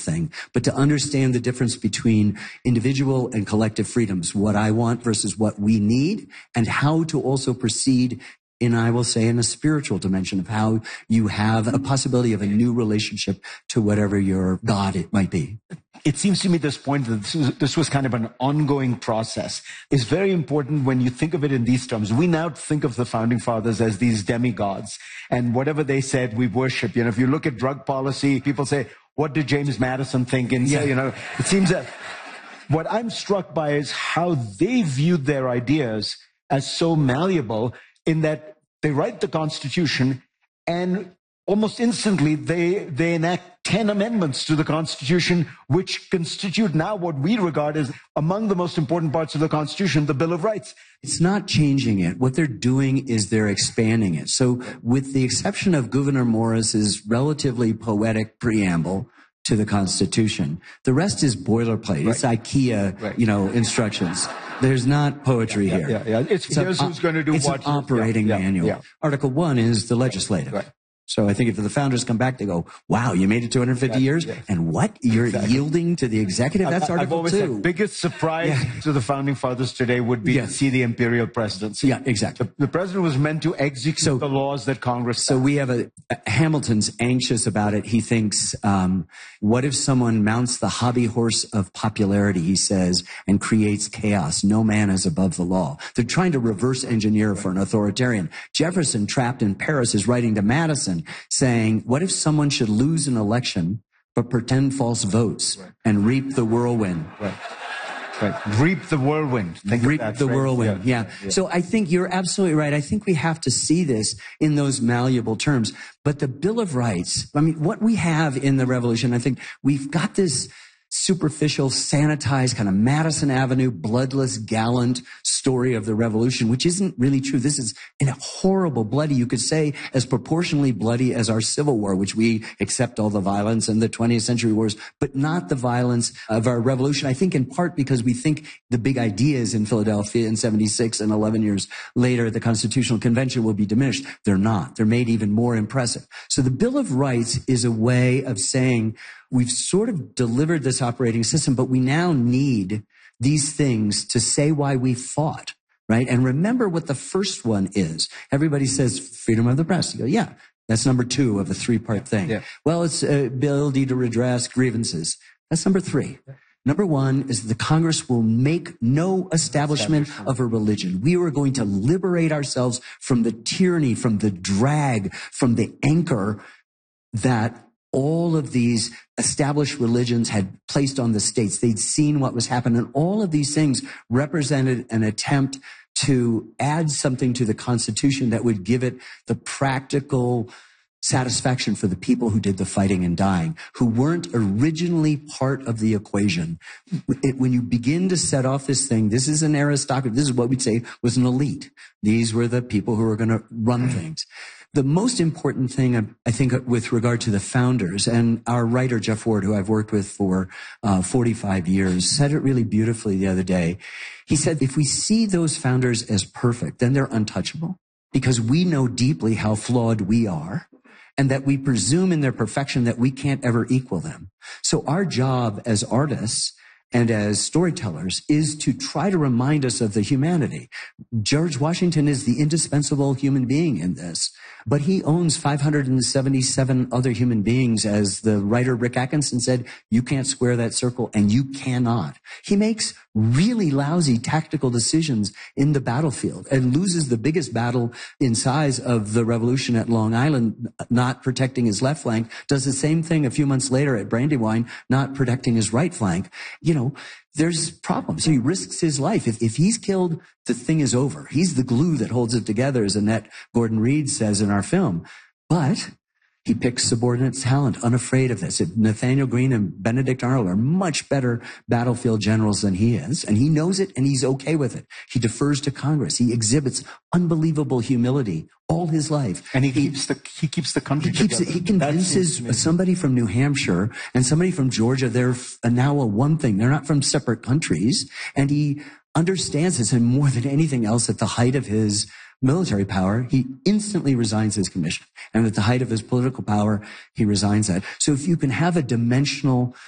thing, but to understand the difference between individual and collective freedoms, what I want versus what we need, and how to also proceed in, I will say, in a spiritual dimension of how you have a possibility of a new relationship to whatever your God it might be. It seems to me this point that this was kind of an ongoing process is very important when you think of it in these terms. We now think of the founding fathers as these demigods, and whatever they said, we worship. You know, if you look at drug policy, people say, what did James Madison think? And say, you know, it seems that what I'm struck by is how they viewed their ideas as so malleable in that they write the Constitution and almost instantly they enact 10 amendments to the Constitution, which constitute now what we regard as among the most important parts of the Constitution, the Bill of Rights. It's not changing it. What they're doing is they're expanding it. So with the exception of Gouverneur Morris's relatively poetic preamble to the Constitution, the rest is boilerplate. Right. It's IKEA, right, you know, instructions. There's not poetry here. It's here's who's going to do what. It's an operating manual. Article 1 is the legislative. Right. So I think if the founders come back, they go, wow, you made it 250 years? And what? You're yielding to the executive? That's Article 2. I've always said the biggest surprise to the founding fathers today would be to see the imperial presidency. Yeah, exactly. The president was meant to execute the laws that Congress passed. So we have Hamilton's anxious about it. He thinks, what if someone mounts the hobby horse of popularity, he says, and creates chaos? No man is above the law. They're trying to reverse engineer for an authoritarian. Jefferson, trapped in Paris, is writing to Madison, saying, what if someone should lose an election but pretend false votes and reap the whirlwind? Reap the whirlwind. Reap the whirlwind. Yeah. So I think you're absolutely right. I think we have to see this in those malleable terms. But the Bill of Rights, I mean, what we have in the revolution, I think we've got this superficial, sanitized, kind of Madison Avenue, bloodless, gallant story of the revolution, which isn't really true. This is a horrible, bloody, you could say, as proportionally bloody as our Civil War, which we accept all the violence and the 20th century wars, but not the violence of our revolution. I think in part because we think the big ideas in Philadelphia in 76 and 11 years later, the Constitutional Convention will be diminished. They're not. They're made even more impressive. So the Bill of Rights is a way of saying, we've sort of delivered this operating system, but we now need these things to say why we fought, right? And remember what the first one is. Everybody says freedom of the press. You go, yeah, that's number 2 of a 3-part thing. Yeah. Well, it's ability to redress grievances. That's number 3. Number 1 is the Congress will make no establishment of a religion. We are going to liberate ourselves from the tyranny, from the drag, from the anchor that all of these established religions had placed on the states. They'd seen what was happening. And all of these things represented an attempt to add something to the Constitution that would give it the practical satisfaction for the people who did the fighting and dying, who weren't originally part of the equation. When you begin to set off this thing, this is an aristocracy. This is what we'd say was an elite. These were the people who were going to run things. The most important thing, I think, with regard to the founders, and our writer, Jeff Ward, who I've worked with for 45 years, said it really beautifully the other day. He said, if we see those founders as perfect, then they're untouchable, because we know deeply how flawed we are, and that we presume in their perfection that we can't ever equal them. So our job as artists and as storytellers is to try to remind us of the humanity. George Washington is the indispensable human being in this, but he owns 577 other human beings. As the writer Rick Atkinson said, you can't square that circle, and you cannot. He makes really lousy tactical decisions in the battlefield and loses the biggest battle in size of the revolution at Long Island, not protecting his left flank, does the same thing a few months later at Brandywine, not protecting his right flank. You know, there's problems. He risks his life. If he's killed, the thing is over. He's the glue that holds it together, as Annette Gordon-Reed says in our film. But he picks subordinate talent, unafraid of this. Nathaniel Greene and Benedict Arnold are much better battlefield generals than he is, and he knows it, and he's okay with it. He defers to Congress. He exhibits unbelievable humility all his life. And he keeps the country together. He convinces somebody from New Hampshire and somebody from Georgia they're now a one thing. They're not from separate countries, and he understands this, and more than anything else, at the height of his military power, he instantly resigns his commission. And at the height of his political power, he resigns that. So if you can have a dimensional